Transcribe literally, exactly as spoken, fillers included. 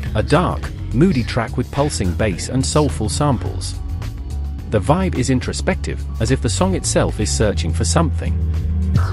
a dark, moody track with pulsing bass and soulful samples. The vibe is introspective, as if the song itself is searching for something.